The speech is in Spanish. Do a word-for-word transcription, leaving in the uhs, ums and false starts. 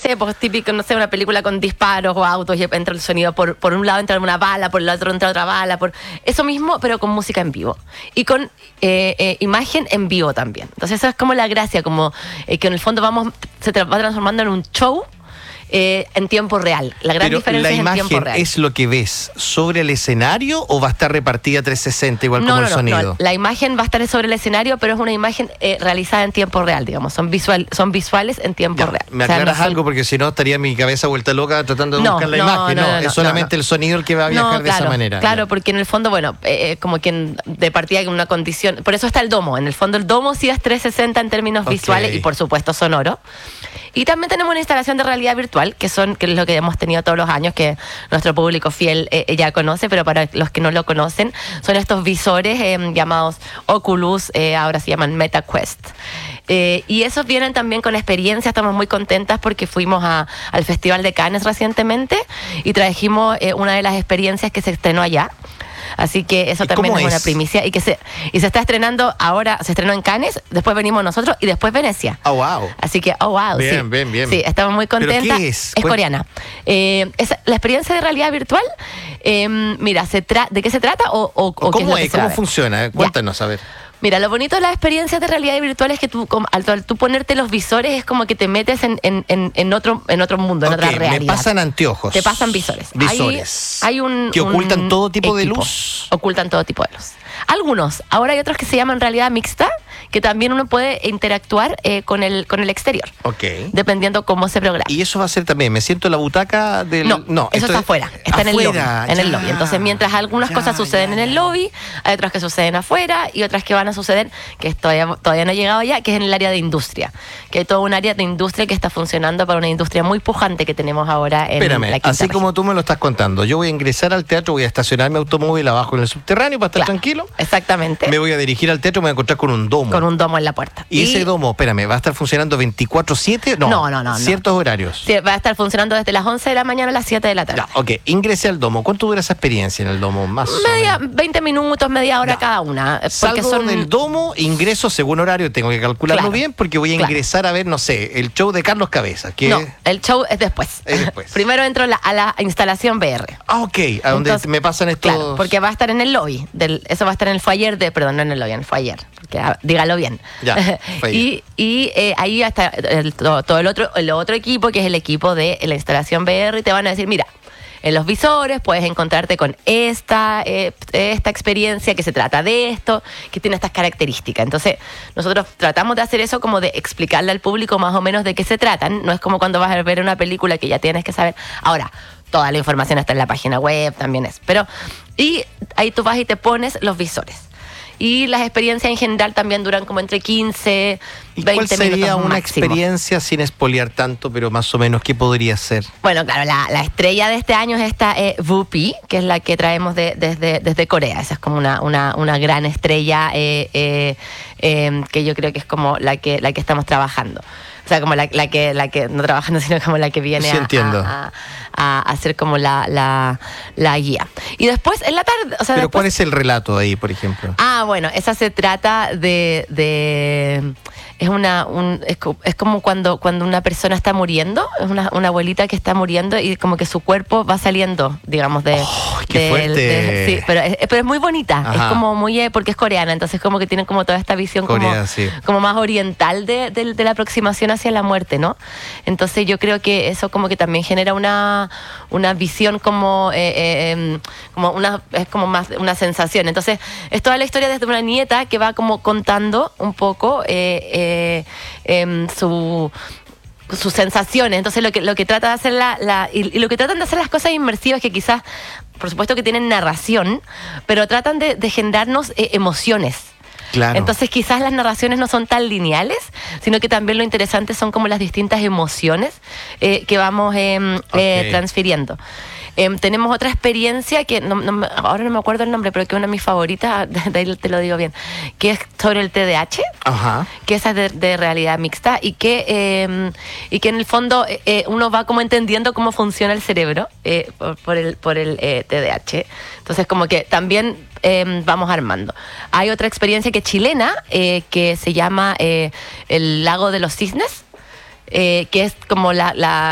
sé, pues típico, no sé, una película con disparos o autos y entra el sonido, por, por un lado entra una bala, por el otro entra otra bala, por eso mismo, pero con música en vivo. Y con eh, eh, imagen en vivo también. Entonces esa es como la gracia, como eh, que en el fondo vamos, se tra- va transformando en un show Eh, en tiempo real. La gran Pero diferencia la es en tiempo imagen real. es lo que ves sobre el escenario o va a estar repartida trescientos sesenta igual no, como no, el no, sonido. no. La imagen va a estar sobre el escenario, pero es una imagen eh, realizada en tiempo real, digamos. Son visual, son visuales en tiempo Ya, real. me O sea, aclaras no son- algo porque si no estaría mi cabeza vuelta loca tratando de No, buscar la no, imagen. No, no, no, es no, solamente no. el sonido el que va a viajar No, de claro, esa manera. Claro, Ya. porque en el fondo, bueno, eh, como que de partida hay una condición. Por eso está el domo. En el fondo, el domo sí es trescientos sesenta en términos Ok. visuales y, por supuesto, sonoro. Y también tenemos una instalación de realidad virtual, que son que es lo que hemos tenido todos los años, que nuestro público fiel eh, ya conoce, pero para los que no lo conocen, son estos visores eh, llamados Oculus, eh, ahora se llaman MetaQuest. Eh, y esos vienen también con experiencia, estamos muy contentas porque fuimos a, al Festival de Cannes recientemente y trajimos eh, una de las experiencias que se estrenó allá. Así que eso ¿Y también cómo es una es? primicia y que se y se está estrenando ahora, se estrenó en Cannes, después venimos nosotros y después Venecia. Oh, wow. Así que, oh, wow. Bien, sí. bien, bien. Sí, estamos muy ¿Pero contentas. qué es? Es Cuen- coreana. Eh, es la experiencia de realidad virtual. eh, mira, se tra- ¿de qué se trata? O, o, o qué ¿Cómo lo que es? se va a ¿Cómo ver? funciona? Cuéntanos, a ver. Mira, lo bonito de las experiencias de realidad virtual es que tú, como- al, al tú ponerte los visores, es como que te metes en, en, en, en otro, en otro mundo, en Ok, otra realidad. me pasan anteojos. Te pasan visores. Visores. Hay, hay un, ¿Que ocultan un todo tipo de equipo. luz? Ocultan todo tipo de luz. Algunos. Ahora hay otros que se llaman realidad mixta, que también uno puede interactuar eh, con, el, con el exterior, Ok. dependiendo cómo se programa. Y eso va a ser también, me siento en la butaca del... No, eso esto está es- afuera, está en el lobby, afuera, en el ya, lobby. Entonces, mientras algunas ya, cosas suceden ya, en el ya. lobby, hay otras que suceden afuera y otras que van a suceder, que todavía, todavía no he llegado allá, que es en el área de industria. Que hay todo un área de industria que está funcionando para una industria muy pujante que tenemos ahora en Espérame, la quinta así región. como tú me lo estás contando, yo voy a ingresar al teatro, voy a estacionar mi automóvil abajo en el subterráneo para estar Claro, tranquilo. Exactamente. Me voy a dirigir al teatro y me voy a encontrar con un domo. Con un domo en la puerta. ¿Y, ese domo, espérame, va a estar funcionando veinticuatro siete? No, No, no, no, no. ciertos horarios. Sí, va a estar funcionando desde las once de la mañana a las siete de la tarde. Ya, ok, ingresé al domo. ¿Cuánto dura esa experiencia en el domo? Más o Media, menos. veinte minutos, media hora Ya. cada una. Porque Salgo son del domo, ingreso según horario, tengo que calcularlo Claro, bien porque voy a claro. ingresar a ver, no sé, el show de Carlos Cabeza. Que No, el show es después. Es después. Primero entro la- a la instalación V R. Ah, ok, a donde Entonces, me pasan estos... Claro, porque va a estar en el lobby. Del, eso va a estar en el foyer de. Perdón, no en el lobby, en el foyer. Que, ah, dígalo bien. Ya, foyer. y y eh, ahí está el, todo, todo el otro el otro equipo, que es el equipo de la instalación V R, y te van a decir: mira, en los visores puedes encontrarte con esta, eh, esta experiencia que se trata de esto, que tiene estas características. Entonces, nosotros tratamos de hacer eso, como de explicarle al público más o menos de qué se tratan. No es como cuando vas a ver una película que ya tienes que saber. Ahora, toda la información está en la página web, también es. Pero, y ahí tú vas y te pones los visores. Y las experiencias en general también duran como entre quince, ¿Y cuál veinte sería minutos una máximo. experiencia sin espolear tanto, pero más o menos qué podría ser? Bueno, claro, la, la estrella de este año es esta eh, V U P, que es la que traemos de- desde, desde Corea. Esa es como una, una, una gran estrella eh, eh, eh, que yo creo que es como la que, la que estamos trabajando. O sea, como la, la que, la que, no trabajando, sino como la que viene Sí, a, entiendo. a, a, a hacer como la, la, la guía. Y después, en la tarde, o sea, Pero después, ¿cuál es el relato ahí, por ejemplo? Ah, bueno, esa se trata de, de es una un, es, co- es como cuando cuando una persona está muriendo, es una, una abuelita que está muriendo y como que su cuerpo va saliendo, digamos, de, Oh, qué del- fuerte. de- sí, pero es, pero es muy bonita, Ajá. es como muy eh, porque es coreana, entonces como que tienen como toda esta visión Corea, como, sí. como más oriental de, de- de la aproximación hacia la muerte, ¿no? Entonces yo creo que eso como que también genera una una visión como eh, eh, em, como una es como más una sensación. Entonces es toda la historia desde una nieta que va como contando un poco eh, eh, em, su sus sensaciones. Entonces lo que lo que trata de hacer la, la y, y lo que tratan de hacer las cosas inmersivas, que quizás por supuesto que tienen narración, pero tratan de, de generarnos eh, emociones. Claro. Entonces quizás las narraciones no son tan lineales, sino que también lo interesante son como las distintas emociones eh, que vamos eh, eh, Ok. transfiriendo. Eh, tenemos otra experiencia que no, no me- ahora no me acuerdo el nombre, pero que es una de mis favoritas, de ahí te lo digo bien, que es sobre el T D A H, Ajá. que esa es de, de realidad mixta y que eh, y que en el fondo eh, eh, uno va como entendiendo cómo funciona el cerebro eh, por, por el por el eh, T D A H. Entonces como que también eh, vamos armando. Hay otra experiencia que es chilena eh, que se llama eh, el lago de los cisnes, eh, que es como la, la